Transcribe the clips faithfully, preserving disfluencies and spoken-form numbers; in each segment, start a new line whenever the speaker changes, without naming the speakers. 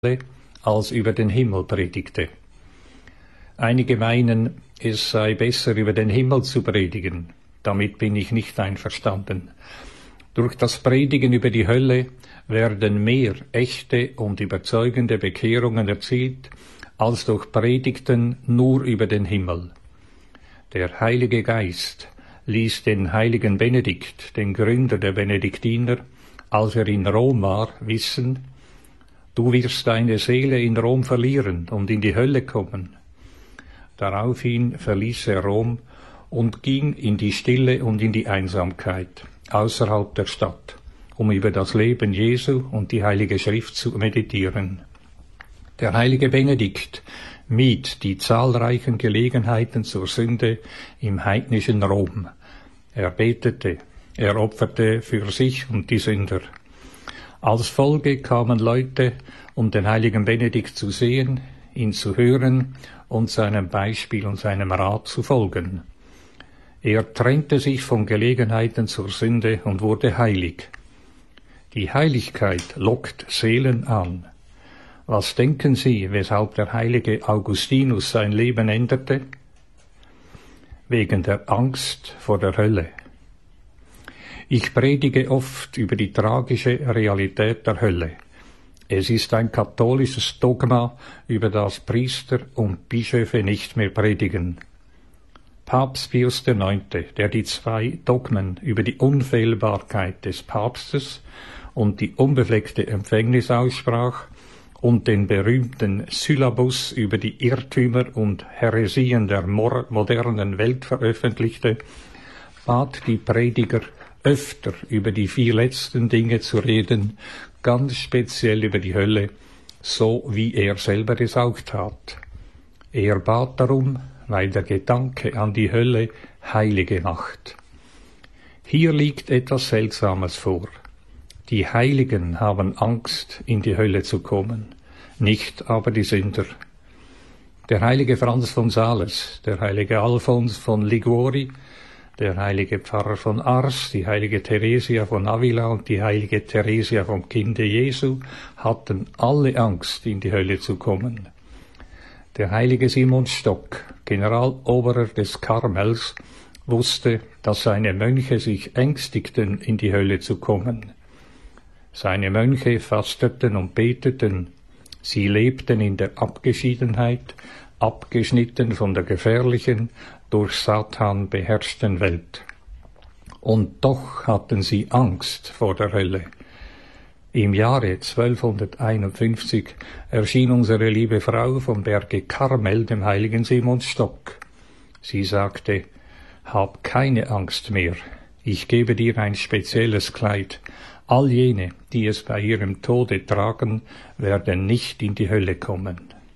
als über den Himmel predigte. Einige meinen, es sei besser, über den Himmel zu predigen. Damit bin ich nicht einverstanden. Durch das Predigen über die Hölle werden mehr echte und überzeugende Bekehrungen erzielt, als durch Predigten nur über den Himmel. Der Heilige Geist ließ den heiligen Benedikt, den Gründer der Benediktiner, als er in Rom war, wissen: Du wirst deine Seele in Rom verlieren und in die Hölle kommen. Daraufhin verließ er Rom und ging in die Stille und in die Einsamkeit, außerhalb der Stadt, um über das Leben Jesu und die Heilige Schrift zu meditieren. Der heilige Benedikt mied die zahlreichen Gelegenheiten zur Sünde im heidnischen Rom. Er betete, er opferte für sich und die Sünder. Als Folge kamen Leute, um den heiligen Benedikt zu sehen, ihn zu hören und seinem Beispiel und seinem Rat zu folgen. Er trennte sich von Gelegenheiten zur Sünde und wurde heilig. Die Heiligkeit lockt Seelen an. Was denken Sie, weshalb der heilige Augustinus sein Leben änderte? Wegen der Angst vor der Hölle. Ich predige oft über die tragische Realität der Hölle. Es ist ein katholisches Dogma, über das Priester und Bischöfe nicht mehr predigen. Papst Pius der Neunte, der die zwei Dogmen über die Unfehlbarkeit des Papstes und die unbefleckte Empfängnis aussprach und den berühmten Syllabus über die Irrtümer und Häresien der modernen Welt veröffentlichte, bat die Prediger, öfter über die vier letzten Dinge zu reden, ganz speziell über die Hölle, so wie er selber es auch tat. Er bat darum, weil der Gedanke an die Hölle Heilige macht. Hier liegt etwas Seltsames vor. Die Heiligen haben Angst, in die Hölle zu kommen, nicht aber die Sünder. Der heilige Franz von Sales, der heilige Alfons von Liguori, der heilige Pfarrer von Ars, die heilige Theresia von Avila und die heilige Theresia vom Kinde Jesu hatten alle Angst, in die Hölle zu kommen. Der heilige Simon Stock, Generaloberer des Karmels, wusste, dass seine Mönche sich ängstigten, in die Hölle zu kommen. Seine Mönche fasteten und beteten, sie lebten in der Abgeschiedenheit, abgeschnitten von der gefährlichen, durch Satan beherrschten Welt. Und doch hatten sie Angst vor der Hölle. Im Jahre zwölfhunderteinundfünfzig erschien unsere liebe Frau vom Berge Karmel, dem heiligen Simon Stock. Sie sagte: Hab keine Angst mehr, ich gebe dir ein spezielles Kleid. All jene, die es bei ihrem Tode tragen, werden nicht in die Hölle kommen.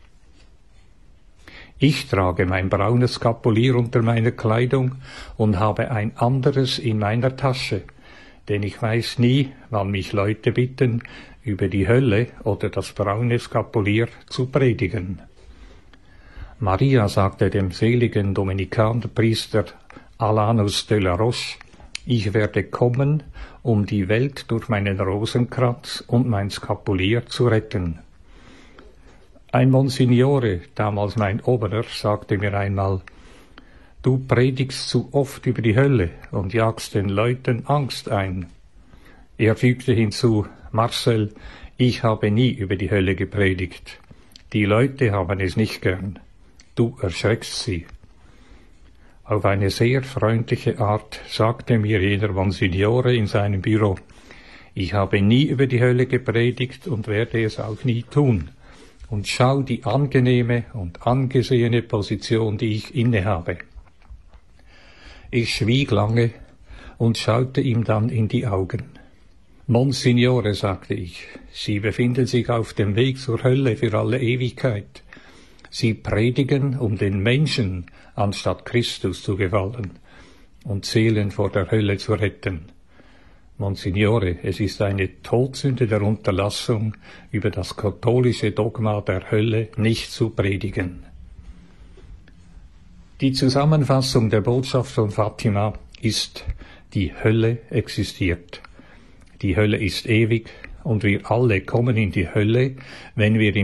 Ich trage mein braunes Skapulier unter meiner Kleidung und habe ein anderes in meiner Tasche, denn ich weiß nie, wann mich Leute bitten, über die Hölle oder das braune Skapulier zu predigen. Maria sagte dem seligen Dominikanerpriester Alanus de la Roche: Ich werde kommen, um die Welt durch meinen Rosenkranz und mein Skapulier zu retten. Ein Monsignore, damals mein Oberer, sagte mir einmal: Du predigst zu oft über die Hölle und jagst den Leuten Angst ein. Er fügte hinzu: Marcel, ich habe nie über die Hölle gepredigt. Die Leute haben es nicht gern. Du erschreckst sie. Auf eine sehr freundliche Art sagte mir jener Monsignore in seinem Büro: Ich habe nie über die Hölle gepredigt und werde es auch nie tun. Und schau die angenehme und angesehene Position, die ich innehabe. Ich schwieg lange und schaute ihm dann in die Augen. Monsignore, sagte ich, Sie befinden sich auf dem Weg zur Hölle für alle Ewigkeit. Sie predigen, um den Menschen anstatt Christus zu gefallen und Seelen vor der Hölle zu retten. Monsignore, es ist eine Todsünde der Unterlassung, über das katholische Dogma der Hölle nicht zu predigen. Die Zusammenfassung der Botschaft von Fatima ist: Die Hölle existiert. Die Hölle ist ewig und wir alle kommen in die Hölle, wenn wir